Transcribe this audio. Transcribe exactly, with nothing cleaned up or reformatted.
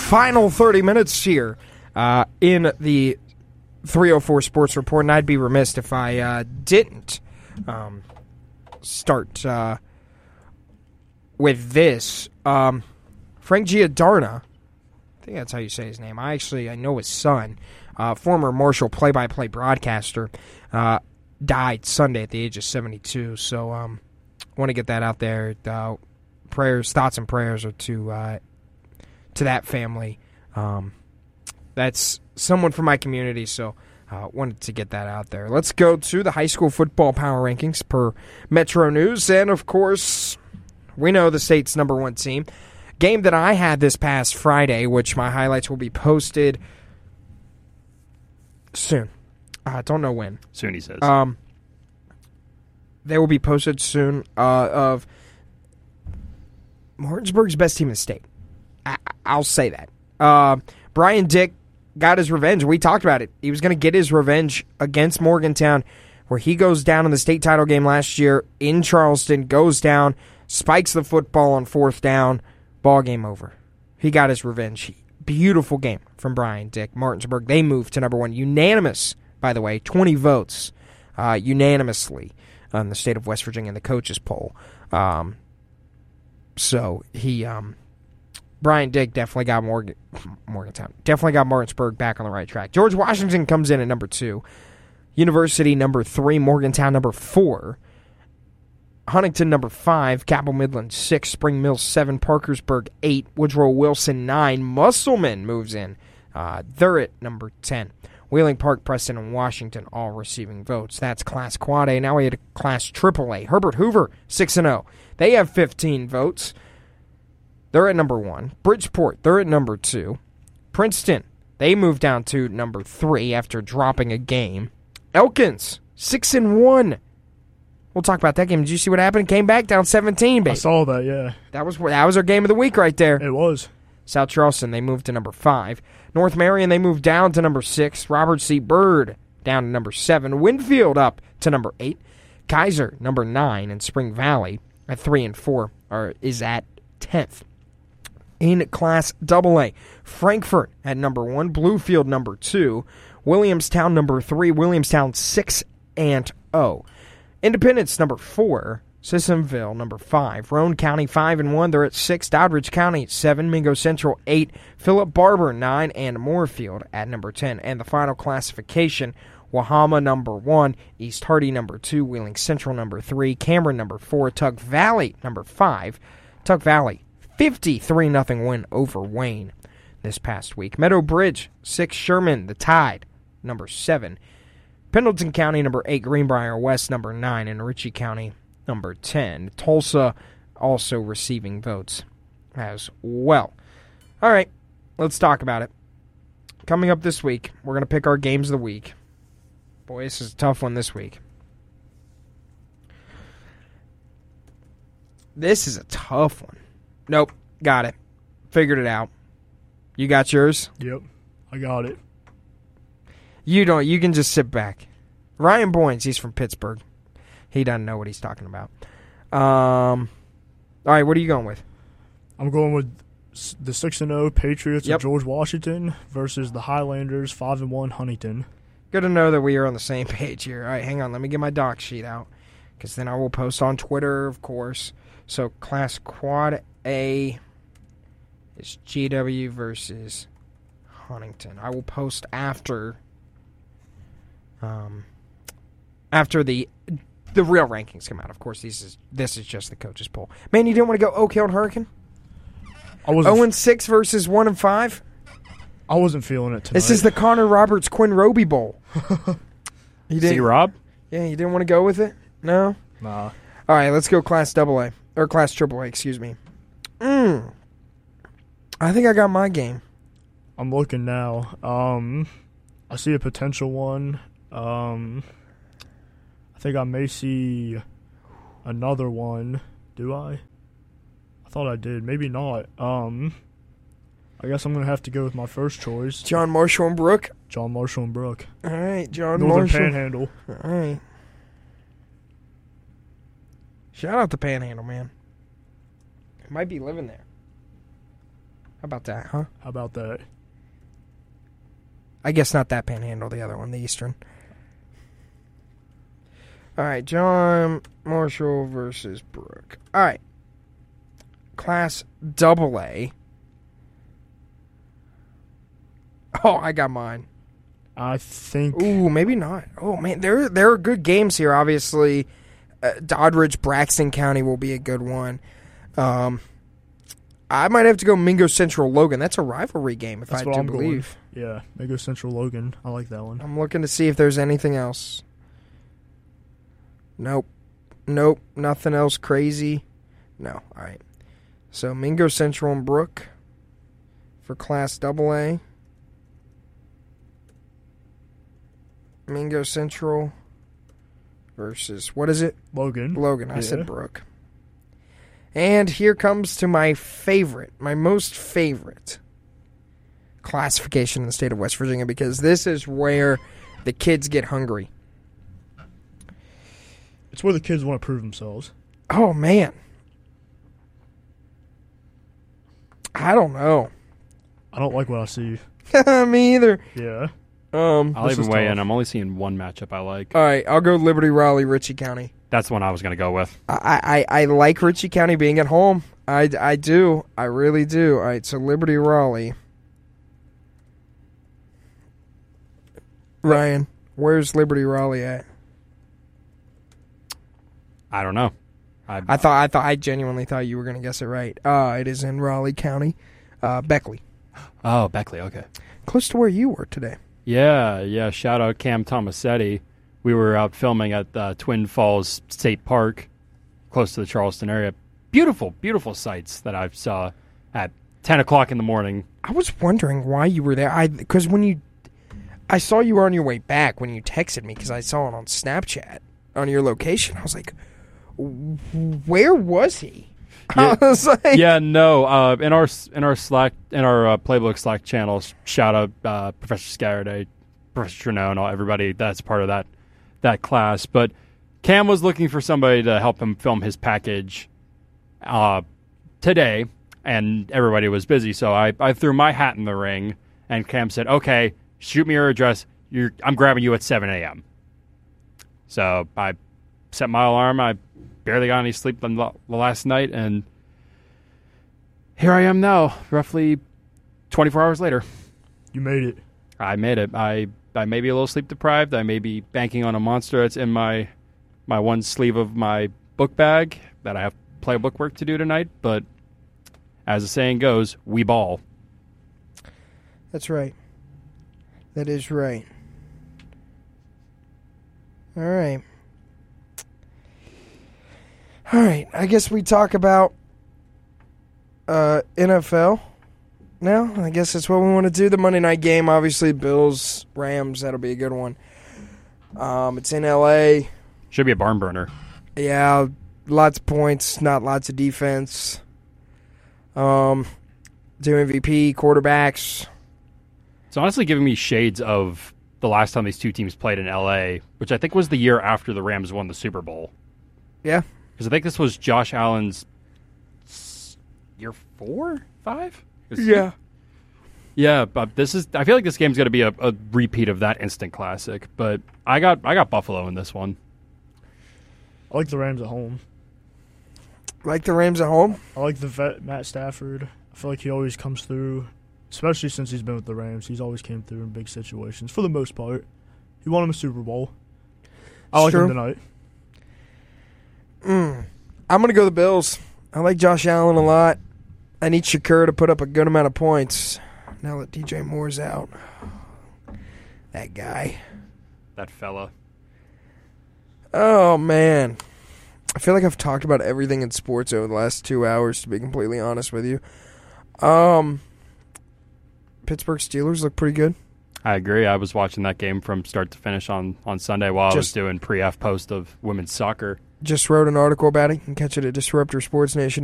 final thirty minutes here uh, in the three oh four Sports Report, and I'd be remiss if I uh, didn't um, start uh, with this. Um, Frank Giordano, I think that's how you say his name. I actually I know his son, uh, former Marshall play-by-play broadcaster, uh, died Sunday at the age of seventy-two. So um, I want to get that out there. Uh, prayers, thoughts, and prayers are to uh, to that family. Um, that's someone from my community, so uh, wanted to get that out there. Let's go to the high school football power rankings per Metro News, and of course, we know the state's number one team. Game that I had this past Friday, which my highlights will be posted soon. I uh, don't know when. Soon, he says. Um, they will be posted soon uh, of Martinsburg's best team in the state. I- I'll say that. Uh, Brian Dick got his revenge. We talked about it. He was going to get his revenge against Morgantown, where he goes down in the state title game last year in Charleston, goes down, spikes the football on fourth down, ball game over. He got his revenge. Beautiful game from Brian Dick. Martinsburg, they moved to number one. Unanimous, by the way, twenty votes uh, unanimously in the state of West Virginia in the coaches poll. Um, so he... Um, Brian Dick definitely got Morgan, Morgantown. Definitely got Martinsburg back on the right track. George Washington comes in at number two. University number three. Morgantown number four. Huntington number five. Capital Midland six. Spring Mills seven. Parkersburg eight. Woodrow Wilson nine. Musselman moves in. Uh, they're at number ten. Wheeling Park, Preston, and Washington all receiving votes. That's Class Quad A. Now we had a Class Triple A. Herbert Hoover six and oh. They have fifteen votes. They're at number one. Bridgeport, they're at number two. Princeton, they moved down to number three after dropping a game. Elkins, six and one. We'll talk about that game. Did you see what happened? Came back down seventeen, baby. I saw that, yeah. That was that was our game of the week right there. It was. South Charleston, they moved to number five. North Marion, they moved down to number six. Robert C. Byrd down to number seven. Winfield up to number eight. Kaiser, number nine. And Spring Valley at three and four are, is at tenth. In Class double A, Frankfort at number one, Bluefield number two, Williamstown number three, Williamstown six and oh. Independence number four, Sissonville number five, Roane County five and one, they're at six, Doddridge County seven, Mingo Central eight, Philip Barber nine, and Moorfield at number ten. And the final classification, Wahama number one, East Hardy number two, Wheeling Central number three, Cameron number four, Tug Valley number five, Tug Valley fifty-three nothing win over Wayne this past week. Meadow Bridge, six. Sherman, the Tide, number seven. Pendleton County, number eight. Greenbrier West, number nine. And Ritchie County, number ten. Tulsa also receiving votes as well. All right, let's talk about it. Coming up this week, we're going to pick our games of the week. Boy, this is a tough one this week. This is a tough one. Nope, got it. Figured it out. You got yours? Yep, I got it. You don't. You can just sit back. Ryan Boynes, he's from Pittsburgh. He doesn't know what he's talking about. Um, all right, what are you going with? I'm going with the six and oh Patriots Yep. of George Washington versus the Highlanders five and one Huntington. Good to know that we are on the same page here. All right, hang on. Let me get my doc sheet out, because then I will post on Twitter, of course. So, Class Quad A is G W versus Huntington. I will post after um, after the the real rankings come out. Of course, this is this is just the coaches poll. Man, you didn't want to go Oak Hill and Hurricane? I wasn't oh and six versus one and five? I wasn't feeling it tonight. This is the Connor Roberts Quinn Roby Bowl. You didn't, See, Rob? Yeah, you didn't want to go with it? No? Nah. All right, let's go Class Double A. Or Class Triple A, excuse me. Mm. I think I got my game. I'm looking now. Um, I see a potential one. Um, I think I may see another one. Do I? I thought I did. Maybe not. Um, I guess I'm going to have to go with my first choice. John Marshall and Brooke. John Marshall and Brooke. All right, John Northern Marshall. Panhandle. All right. Shout out to Panhandle, man. Might be living there. How about that, huh? How about that? I guess not that Panhandle, the other one, the Eastern. All right, John Marshall versus Brooke. All right. Class double A. Oh, I got mine. I think. Ooh, maybe not. Oh, man, there, there are good games here, obviously. Uh, Doddridge, Braxton County will be a good one. Um, I might have to go Mingo Central Logan. That's a rivalry game, if That's I what do I'm believe. Going. Yeah, Mingo Central Logan. I like that one. I'm looking to see if there's anything else. Nope. Nope. Nothing else crazy. No. All right. So Mingo Central and Brooke for Class double A. Mingo Central versus, what is it? Logan. Logan. I yeah. said Brooke. And here comes to my favorite, my most favorite classification in the state of West Virginia, because this is where the kids get hungry. It's where the kids want to prove themselves. Oh, man. I don't know. I don't like what I see. Me either. Yeah. Um, I'll This even is weigh tough. in. I'm only seeing one matchup I like. all right, I'll go Liberty, Raleigh, Ritchie County. That's the one I was going to go with. I, I, I like Ritchie County being at home. I, I do. I really do. All right, so Liberty, Raleigh. Ryan, where's Liberty, Raleigh at? I don't know. I, I thought I thought I genuinely thought you were going to guess it right. Uh, it is in Raleigh County, uh, Beckley, oh, Beckley. Okay. close to where you were today. Yeah, yeah. Shout out Cam Tomasetti. We were out filming at uh, Twin Falls State Park, close to the Charleston area. Beautiful, beautiful sights that I saw at ten o'clock in the morning. I was wondering why you were there. I because when you, I saw you were on your way back when you texted me because I saw it on Snapchat on your location. I was like, where was he? Yeah. I was like, Yeah, no. Uh, in our in our Slack in our uh, Playbook Slack channels, shout out uh, Professor Scaraday, Professor Trino, and all everybody that's part of that that class. But Cam was looking for somebody to help him film his package uh, today, and everybody was busy. So I, I threw my hat in the ring, and Cam said, "Okay, shoot me your address. You're, I'm grabbing you at seven a.m." So I set my alarm. I barely got any sleep the last night, and here I am now, roughly twenty-four hours later. You made it. I made it. I, I may be a little sleep deprived. I may be banking on a monster that's in my my one sleeve of my book bag that I have playbook work to do tonight, but as the saying goes, we ball. that's right. That is right. All right. All right. I guess we talk about uh, N F L now. I guess that's what we want to do. The Monday night game, obviously, Bills, Rams. That'll be a good one. Um, it's in L A. Should be a barn burner. Yeah, lots of points, not lots of defense. Um, two M V P quarterbacks. It's honestly giving me shades of the last time these two teams played in L A, which I think was the year after the Rams won the Super Bowl. Yeah. Because I think this was Josh Allen's s- year four, five? Is- Yeah. Yeah, but this is. I feel like this game's going to be a, a repeat of that instant classic. But I got I got Buffalo in this one. I like the Rams at home. Like the Rams at home? I like the vet Matt Stafford. I feel like he always comes through, especially since he's been with the Rams. He's always came through in big situations for the most part. He won him a Super Bowl. I like True. him tonight. Mm. I'm going to go the Bills. I like Josh Allen a lot. I need Shakur to put up a good amount of points. Now that D J Moore's out. That guy. That fella. Oh, man. I feel like I've talked about everything in sports over the last two hours, to be completely honest with you. Um, Pittsburgh Steelers look pretty good. I agree. I was watching that game from start to finish on, on Sunday while I was Just- doing pre-F post of women's soccer. Just wrote an article about it. You can catch it at Disruptor Sports Nation.